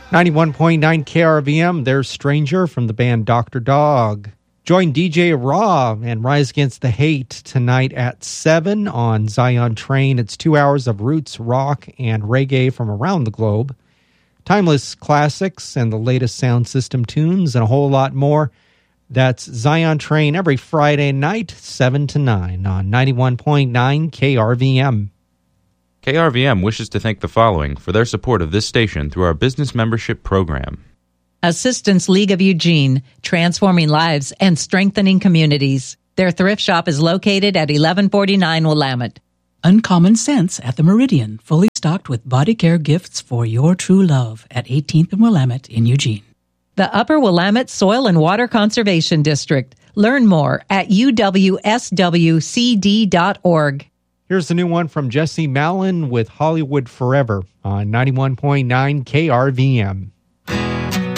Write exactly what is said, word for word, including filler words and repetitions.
ninety-one point nine K R V M, there's Stranger from the band Doctor Dog. Join D J Raw and Rise Against the Hate tonight at seven on Zion Train. It's two hours of roots, rock, and reggae from around the globe. Timeless classics and the latest sound system tunes and a whole lot more. That's Zion Train every Friday night, seven to nine on ninety-one point nine K R V M. K R V M wishes to thank the following for their support of this station through our business membership program. Assistance League of Eugene, transforming lives and strengthening communities. Their thrift shop is located at eleven forty-nine Willamette. Uncommon Scents at the Meridian, fully stocked with body care gifts for your true love at eighteenth and Willamette in Eugene. The Upper Willamette Soil and Water Conservation District. Learn more at U W S W C D dot org. Here's the new one from Jesse Malin with Hollywood Forever on ninety-one point nine K R V M.